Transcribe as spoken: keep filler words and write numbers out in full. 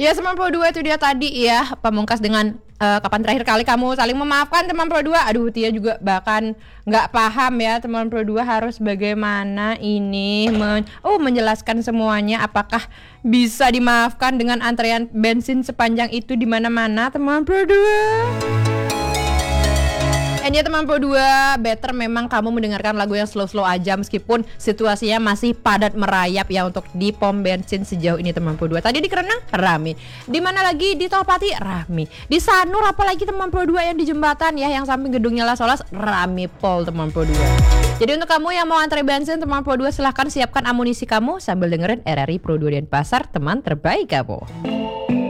Ya sembilan puluh dua itu dia tadi ya, Pamungkas dengan uh, kapan terakhir kali kamu saling memaafkan teman sembilan puluh dua. Aduh Tia juga bahkan nggak paham ya sembilan puluh dua harus bagaimana ini men- oh menjelaskan semuanya, apakah bisa dimaafkan dengan antrean bensin sepanjang itu di mana-mana teman sembilan puluh dua. And ya teman puluh dua, better memang kamu mendengarkan lagu yang slow-slow aja meskipun situasinya masih padat merayap ya untuk di pom bensin sejauh ini teman puluh dua. Tadi di Kerenang rame. Di mana lagi di Tolpati rame. Di Sanur apalagi teman puluh dua yang di jembatan ya yang samping gedungnya Las Olas rame pol teman puluh dua. Jadi untuk kamu yang mau antre bensin teman puluh dua silahkan siapkan amunisi kamu sambil dengerin R R I Pro dua Denpasar, teman terbaik kamu.